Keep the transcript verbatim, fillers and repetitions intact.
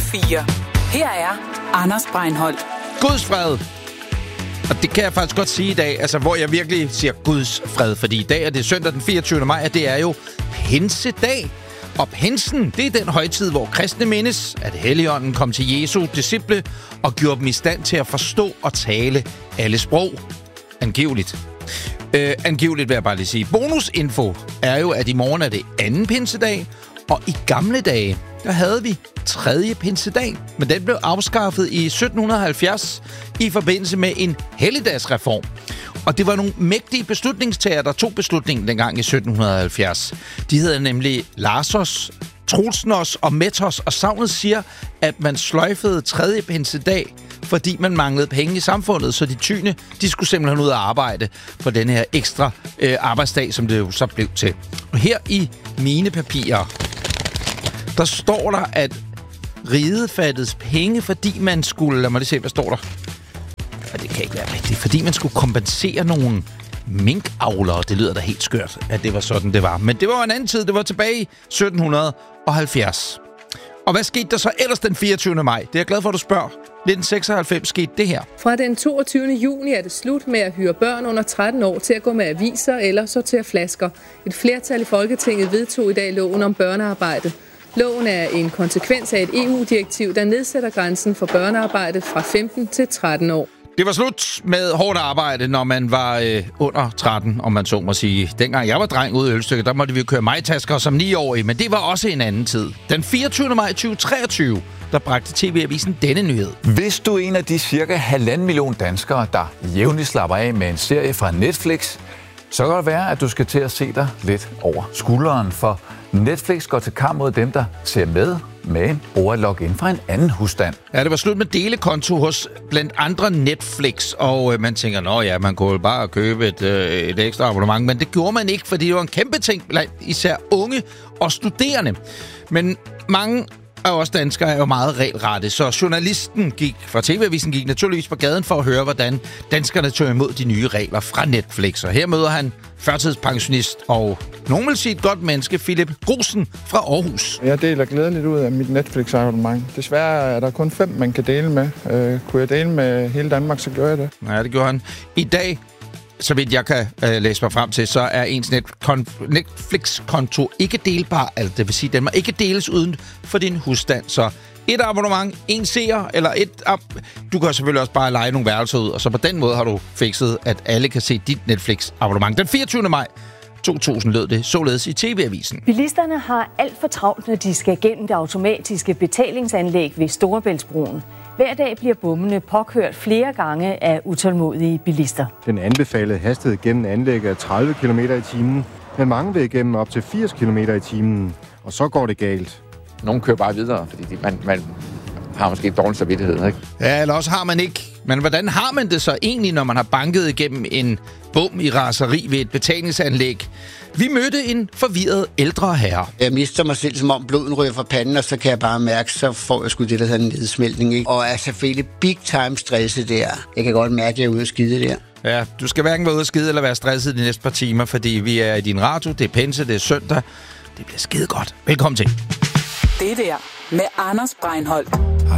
fire. Her er Anders Breinholt. Guds fred. Og det kan jeg faktisk godt sige i dag, altså hvor jeg virkelig siger Guds fred, fordi i dag er det søndag den fireogtyvende maj, og det er jo pinsedag. Og pinsen, det er den højtid, hvor kristne mindes, at Helligånden kom til Jesu disciple og gjorde dem i stand til at forstå og tale alle sprog. Angiveligt. Øh, angiveligt vil jeg bare lige sige. Bonusinfo er jo, at i morgen er det anden pinsedag, og i gamle dage, der havde vi tredje pinsedag, men den blev afskaffet i sytten halvfjerds i forbindelse med en helligdagsreform. Og det var nogle mægtige beslutningstagere, der tog beslutningen dengang i sytten halvfjerds. De hedder nemlig Larsos, Trulsnos og Metos, og savnet siger, at man sløjfede tredje pinsedag, fordi man manglede penge i samfundet, så de tyne, de skulle simpelthen ud og arbejde for den her ekstra øh, arbejdsdag, som det jo så blev til. Og her i mine papirer, der står der, at riget fattes penge, fordi man skulle... Lad mig lige se, hvad står der? Og det kan ikke være rigtigt. Fordi man skulle kompensere nogle minkavlere. Det lyder da helt skørt, at det var sådan, det var. Men det var en anden tid. Det var tilbage i sytten halvfjerds. Og hvad skete der så ellers den fireogtyvende maj? Det er jeg glad for, at du spørger. nitten seksoghalvfems skete det her. Fra den toogtyvende juni er det slut med at hyre børn under tretten år til at gå med aviser eller sortere flasker. Et flertal i Folketinget vedtog i dag loven om børnearbejde. Loven er en konsekvens af et E U-direktiv, der nedsætter grænsen for børnearbejde fra femten til tretten år. Det var slut med hårdt arbejde, når man var øh, under tretten, om man så må sige. Dengang jeg var dreng ude i Ølstykke, der måtte vi køre majtasker som ni-årige, men det var også en anden tid. Den fireogtyvende maj tyve treogtyve, der bragte T V-avisen denne nyhed. Hvis du er en af de cirka halvanden million danskere, der jævnligt slapper af med en serie fra Netflix, så kan det være, at du skal til at se dig lidt over skulderen, for Netflix går til kamp mod dem, der ser med, men bruger at logge ind fra en anden husstand. Ja, det var slut med delekonto hos blandt andre Netflix, og øh, man tænker, nå ja, man kunne bare købe et, øh, et ekstra abonnement, men det gjorde man ikke, fordi det var en kæmpe ting blandt især unge og studerende. Men mange af os danskere er jo meget regelrette, så journalisten gik fra T V-avisen gik naturligvis på gaden for at høre, hvordan danskerne tog imod de nye regler fra Netflix. Og her møder han førtidspensionist og nogen vil sige et godt menneske, Philip Grusen fra Aarhus. Jeg deler glædeligt ud af mit Netflix-abonnement. Desværre er der kun fem, man kan dele med. Øh, kunne jeg dele med hele Danmark, så gjorde jeg det. Ja, det gjorde han. I dag, så vidt jeg kan øh, læse mig frem til, så er ens net- kon- Netflix-konto ikke delbar. Altså, det vil sige, at den må ikke deles uden for din husstand. Så et abonnement, en seer, eller et... Ab- du kan selvfølgelig også bare lege nogle værelser ud, og så på den måde har du fikset, at alle kan se dit Netflix-abonnement. Den fireogtyvende maj to tusind lød det således i T V-avisen. Bilisterne har alt for travlt, når de skal gennem det automatiske betalingsanlæg ved Storebæltsbroen. Hver dag bliver bommene påkørt flere gange af utålmodige bilister. Den anbefalede hastighed gennem anlægget er tredive kilometer i timen, men mange vil igennem op til firs kilometer i timen, og så går det galt. Nogle kører bare videre, fordi de, man, man har måske dårlig samvittighed, ikke? Ja, eller også har man ikke. Men hvordan har man det så egentlig, når man har banket igennem en bom i raseri ved et betalingsanlæg? Vi mødte en forvirret ældre herre. Jeg mister mig selv, som om bloden ryger fra panden, og så kan jeg bare mærke, så får jeg sgu det, der hedder en nedsmeltning, ikke? Og er selvfølgelig big time stresset der. Jeg kan godt mærke, at jeg er ude at skide der. Ja, du skal hverken være ude at skide eller være stresset de næste par timer, fordi vi er i din radio, det er pinse, det er søndag. Det bliver skide godt. Velkommen til. Det der med Anders Breinholt.